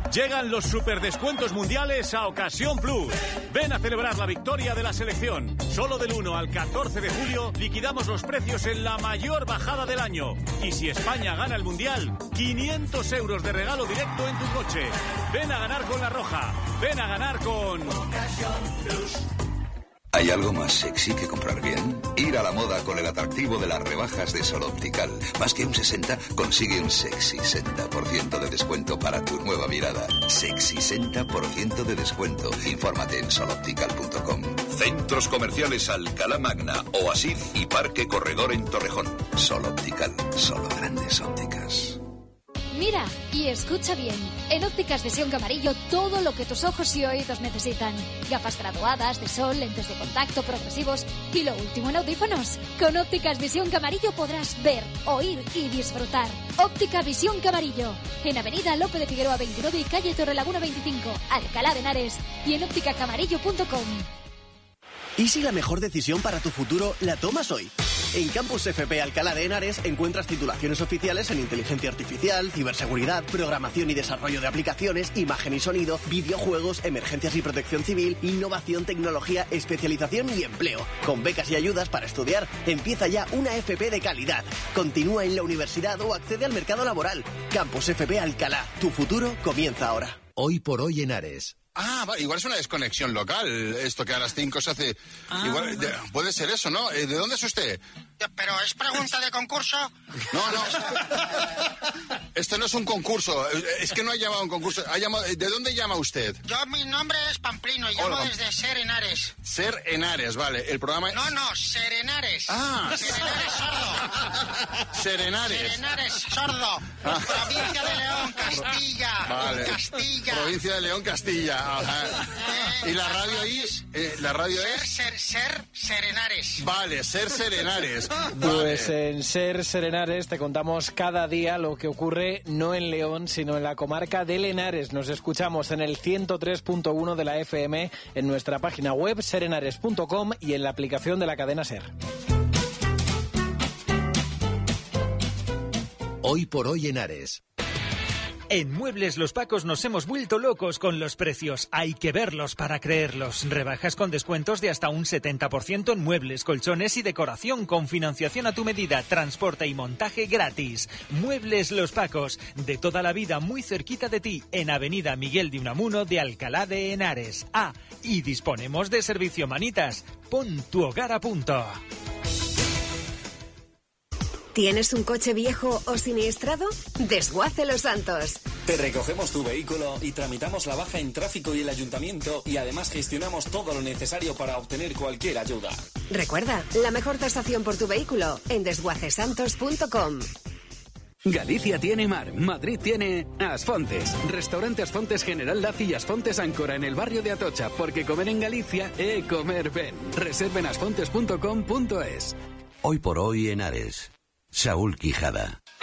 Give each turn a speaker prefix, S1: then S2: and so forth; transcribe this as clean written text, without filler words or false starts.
S1: Llegan los superdescuentos mundiales a Ocasión Plus. Ven a celebrar la victoria de la selección. Solo del 1 al 14 de julio liquidamos los precios en la mayor bajada del año. Y si España gana el mundial, 500 euros de regalo directo en tu coche. Ven a ganar con La Roja. Ven a ganar con Ocasión Plus.
S2: ¿Hay algo más sexy que comprar bien? Ir a la moda con el atractivo de las rebajas de Sol Optical. Más que un 60, consigue un sexy 60% de descuento para tu nueva mirada. Sexy 60% de descuento. Infórmate en soloptical.com. Centros comerciales Alcalá Magna, Oasis y Parque Corredor en Torrejón. Sol Optical, solo grandes ópticas.
S3: Mira y escucha bien. En Ópticas Visión Camarillo, todo lo que tus ojos y oídos necesitan. Gafas graduadas, de sol, lentes de contacto, progresivos y lo último en audífonos. Con Ópticas Visión Camarillo podrás ver, oír y disfrutar. Óptica Visión Camarillo. En Avenida Lope de Figueroa 29 y calle Torrelaguna 25, Alcalá de Henares. Y en ópticacamarillo.com.
S4: ¿Y si la mejor decisión para tu futuro la tomas hoy? En Campus FP Alcalá de Henares encuentras titulaciones oficiales en inteligencia artificial, ciberseguridad, programación y desarrollo de aplicaciones, imagen y sonido, videojuegos, emergencias y protección civil, innovación, tecnología, especialización y empleo. Con becas y ayudas para estudiar, empieza ya una FP de calidad. Continúa en la universidad o accede al mercado laboral. Campus FP Alcalá. Tu futuro comienza ahora.
S5: Hoy por hoy Henares.
S6: Ah, vale, igual es una desconexión local, esto que a las 5 se hace... igual, puede ser eso, ¿no? ¿De dónde es usted?
S7: ¿Pero es pregunta de concurso?
S6: No. Este no es un concurso, es que no ha llamado a un concurso. ¿De dónde llama usted?
S7: Mi nombre es Pamplino y llamo desde Ser Henares.
S6: Ser Henares, vale, el programa...
S7: No, Serenares.
S6: Ah.
S7: Serenares sordo.
S6: Serenares,
S7: sordo. Provincia de León, Castilla.
S6: Vale.
S7: Castilla.
S6: Provincia de León, Castilla. Ajá. ¿Y la radio ahí? ¿La radio es?
S7: Ser Serenares.
S6: Vale, Ser Serenares.
S8: Pues en Ser Serenares te contamos cada día lo que ocurre no en León, sino en la comarca de Henares. Nos escuchamos en el 103.1 de la FM, en nuestra página web serenares.com y en la aplicación de la cadena Ser.
S5: Hoy por hoy Henares.
S9: En Muebles Los Pacos nos hemos vuelto locos con los precios. Hay que verlos para creerlos. Rebajas con descuentos de hasta un 70% en muebles, colchones y decoración con financiación a tu medida, transporte y montaje gratis. Muebles Los Pacos, de toda la vida muy cerquita de ti, en Avenida Miguel de Unamuno de Alcalá de Henares. Ah, y disponemos de servicio manitas. Pon tu hogar a punto.
S10: ¿Tienes un coche viejo o siniestrado? Desguace Los Santos.
S11: Te recogemos tu vehículo y tramitamos la baja en tráfico y el ayuntamiento y además gestionamos todo lo necesario para obtener cualquier ayuda.
S10: Recuerda, la mejor tasación por tu vehículo en desguacesantos.com.
S12: Galicia tiene mar, Madrid tiene Asfontes. Restaurante Asfontes General Laci y Asfontes Áncora en el barrio de Atocha, porque comer en Galicia es comer ben. Reserven asfontes.com.es.
S13: Hoy por hoy Henares. Saúl Quijada.